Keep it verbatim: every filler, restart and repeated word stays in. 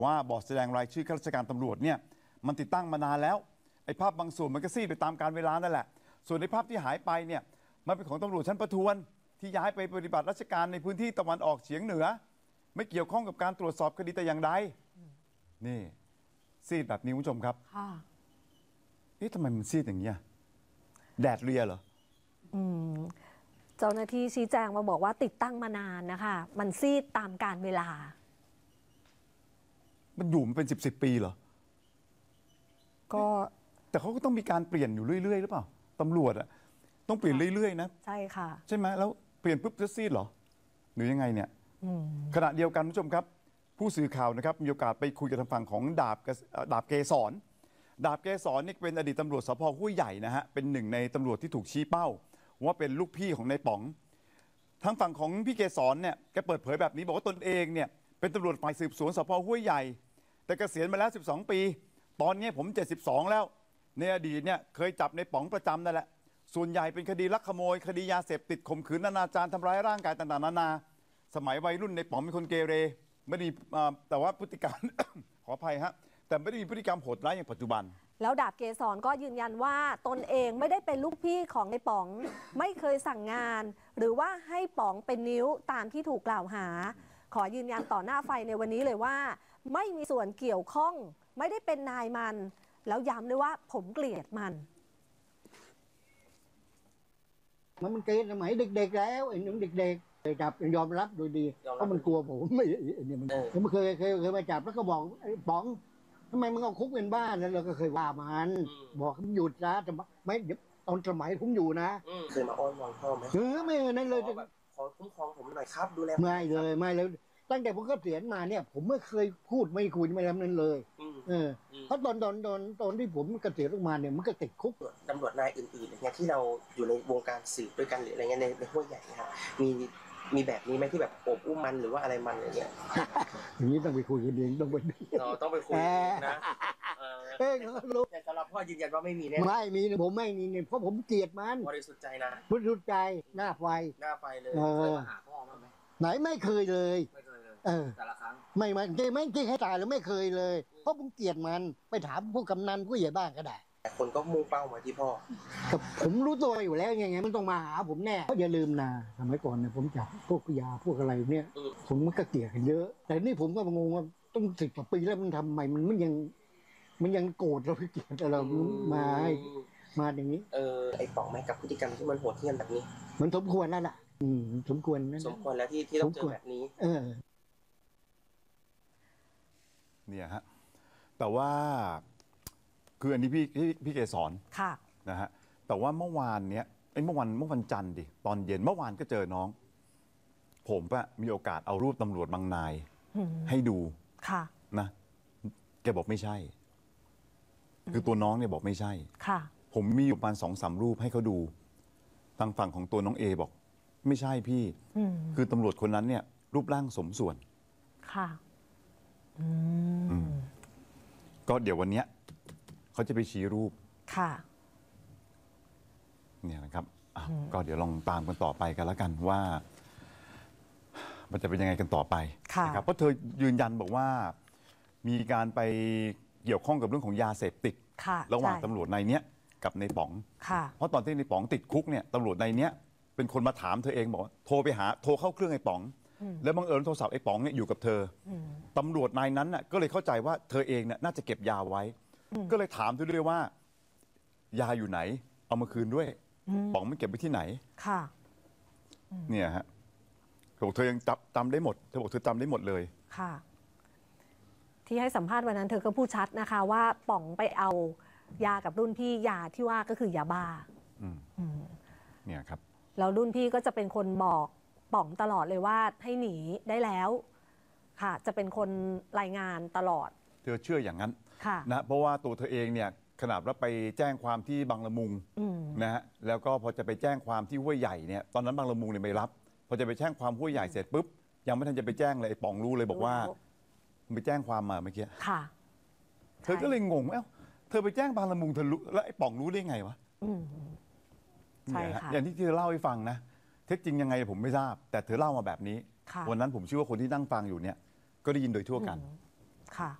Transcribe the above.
ว่าบอร์ดแสดงรายชื่อข้าราชการตำรวจเนี่ยมันติดตั้งมานานแล้วไอ้ภาพบางส่วนมันก็ซีดไปตามกาลเวลานั่นแหละส่วนในภาพที่หายไปเนี่ยมันเป็นของตำรวจชั้นประทวนที่ย้ายไปปฏิบัติราชการในพื้นที่ตะวันออกเฉียงเหนือไม่เกี่ยวข้องกับการตรวจสอบคดีแต่อย่างใดนี่ซีดแบบนี้คุณผู้ชมครับเอ๊ะทำไมมันซีดอย่างเงี้ยแดดเรียเหรออืมเจ้าหน้าที่ชี้แจงมาบอกว่าติดตั้งมานานนะคะมันซีดตามกาลเวลามันอยู่มาเป็นสิบสิบปีเหรอก็แต่เขาก็ต้องมีการเปลี่ยนอยู่เรื่อยๆหรือเปล่าตำรวจอะต้องเปลี่ยนเรื่อยๆนะใช่ค่ะใช่ไหมแล้วเปลี่ยนปุ๊บจะซีดเหรอหรือยังไงเนี่ยขณะเดียวกันผู้ชมครับผู้สื่อข่าวนะครับมีโอกาสไปคุยกับทางฝั่งของดาบดาบเกษรดาบเกษรนี่เป็นอดีตตำรวจสภ.ห้วยใหญ่นะฮะเป็นหนึ่งในตำรวจที่ถูกชี้เป้าว่าเป็นลูกพี่ของนายป๋องทางฝั่งของพี่เกษรเนี่ยแกเปิดเผยแบบนี้บอกว่าตนเองเนี่ยเป็นตำรวจฝ่ายสืบสวนสภ.ห้วยใหญ่แต่เกษียณมาแล้วสิบสองปีตอนนี้ผมเจ็ดสิบสองแล้วในอดีตเนี่ยเคยจับในป๋องประจำนั่นแหละส่วนใหญ่เป็นคดีลักขโมยคดียาเสพติดข่มขืนอนาจารทำร้ายร่างกายต่างๆนานาสมัยวัยรุ่นในป๋องเป็นคนเกเรไม่ได้แต่ว่าพฤติการ ขออภัยฮะแต่ไม่ได้มีพฤติกรรมโหดร้ายอย่างปัจจุบันแล้วดาบเกษรก็ยืนยันว่าตนเองไม่ได้เป็นลูกพี่ของในป๋องไม่เคยสั่งงานหรือว่าให้ป๋องเป็นนิ้วตามที่ถูกกล่าวหาขอยืนยันต่อหน้าไฟในวันนี้เลยว่าไม่มีส่วนเกี่ยวข้องไม่ได้เป็นนายมันแล้วย้ำด้วยว่าผมเกลียดมันมันมันเกณฑ์สมัยเด็กๆแล้วไอ้หนุ่มเด็กๆไปจับยอมรับโดยดีเพราะมันกลัวผมไม่เนี่ยมันผมเคยเคยเคยมาจับแล้วก็บอกไอ้ป๋องทำไมมึงเอาคุกเป็นบ้านแล้วเราก็เคยว่ามันบอกหยุดนะแต่ไม่เดี๋ยวตอนสมัยผมอยู่นะเคยมาอ้อนวอนพ่อไหมเออไม่นั่นเลยขอคุ้มครองผมหน่อยครับดูแลไม่เลยไม่เลยตั้งแต่ผมก็เสียณมาเนี่ยผมไม่เคยพูดไม่คุยไม่ทำนั้นเลยเออเพราะตอนตอนตอนตอนที่ผมเกษียณออกมาเนี่ยมันก็ติดคุกตำรวจนายอื่นๆอย่างเงี้ยที่เราอยู่ในวงการสืบด้วยกันหรืออะไรเงี้ยในในห้วยใหญ่นะครับมีมีแบบนี้ไหมที่แบบโอบอุ้มมันหรือว่าอะไรมันอย่างเงี้ยอย่างนี้ต้องไปคุยกันเองต้องไปอ๋อต้องไปคุยนะเออรู้แต่สำหรับพ่อยืนยันว่าไม่มีแน่ไม่มีผมไม่มีเนี่ยเพราะผมเกลียดมันบริสุทธิ์ใจนะบริสุทธิ์ใจหน้าไฟหน้าไฟเลยเคยมาหาพ่อมั้ยไหนไม่เคยเลยไม่เคยเลยเออแต่ละครั้งไม่ไม่ไม่ไม่ให้ตายแล้วไม่เคยเลยเพราะผมเกลียดมันไปถามพวกกำนันผู้ใหญ่บ้านก็ได้แต่คนก็มุ่งเป้ามาที่พ่อผมรู้ตัวอยู่แล้วยังไงมันต้องมาหาผมแน่เพราะอย่าลืมนะสมัยก่อนเนี่ยผมจับพวกยาพวกอะไรเนี่ยผมมันก็เกลียดกันเยอะแต่นี่ผมก็งงว่าต้องสิบกว่าปีแล้วมันทำไมมันมันยังมันยังโกรธเราเกลียดเรามามาอย่างนี้เออไอ้ป๋องแม่กับพฤติกรรมที่มันโหดเหี้ยมแบบนี้มันสมควรแล้วล่ะอืมสมควรนะสมควรแล้วที่ที่ต้องเจอแบบนี้เออเนี่ยฮะแต่ว่าคืออันนี้พี่พี่เกศรค่ะนะฮะแต่ว่าเมื่อวานเนี้ยไอ้เมื่อวันเมื่อวันจันทร์ดิตอนเย็นเมื่อวานก็เจอน้องผมอะมีโอกาสเอารูปตำรวจบางนายให้ดูค่ะนะแกบอกไม่ใช่คือตัวน้องเนี่ยบอกไม่ใช่ค่ะผมมีอยู่ประมาณสองสามรูปให้เขาดูทางฝั่งของตัวน้องเอบอกไม่ใช่พี่คือตำรวจคนนั้นเนี่ยรูปร่างสมส่วนค่ะก็เดี๋ยววันเนี้ยเขาจะไปชี้รูปค่ะเนี่ยนะครับก็เดี๋ยวลองตามกันต่อไปกันแล้วกันว่ามันจะเป็นยังไงกันต่อไปนะครับเพราะเธอยืนยันบอกว่ามีการไปเกี่ยวข้องกับเรื่องของยาเสพติดระหว่างตำรวจนายเนี้ยกับนายป๋องเพราะตอนที่นายป๋องติดคุกเนี่ยตำรวจนายเนี้ยเป็นคนมาถามเธอเองบอกโทรไปหาโทรเข้าเครื่องไอ้ป๋องแล้วบังเอิญโทรศัพท์ไอ้ป๋องเนี่ยอยู่กับเธอตำรวจนายนั้นน่ะก็เลยเข้าใจว่าเธอเองเนี่ยน่าจะเก็บยาไว้ก็เลยถามเธอด้วยว่ายาอยู่ไหนเอามาคืนด้วยป๋องไม่เก็บไว้ที่ไหนค่ะเนี่ยฮะเธอบอกเธอยังจำจำได้หมดเธอบอกเธอจำได้หมดเลยค่ะที่ให้สัมภาษณ์วันนั้นเธอก็พูดชัดนะคะว่าป๋องไปเอายากับรุ่นพี่ยาที่ว่าก็คือยาบ้าเนี่ยครับแล้วรุ่นพี่ก็จะเป็นคนบอกป๋องตลอดเลยว่าให้หนีได้แล้วค่ะจะเป็นคนรายงานตลอดเธอเชื่ออย่างนั้นค่ะนะเพราะว่าตัวเธอเองเนี่ยขนาดว่าไปแจ้งความที่บางละมุงนะฮะแล้วก็พอจะไปแจ้งความที่ห้วยใหญ่เนี่ยตอนนั้นบางละมุงเนี่ยไม่รับพอจะไปแจ้งความห้วยใหญ่เสร็จปุ๊บยังไม่ทันจะไปแจ้งเลยไอ้ป๋องรู้เลยบอกว่าไปแจ้งความมาเมื่อกี้ค่ะเธอก็เลยงงเอ้าเธอไปแจ้งบางละมุงเธอรู้แล้วไอ้ป๋องรู้ได้ไงวะใช่ค่ะอย่างที่เธอเล่าให้ฟังนะเท็จจริงยังไงผมไม่ทราบแต่เธอเล่ามาแบบนี้วันนั้นผมเชื่อว่าคนที่นั่งฟังอยู่เนี่ยก็ได้ยินโดยทั่วกันค่ะ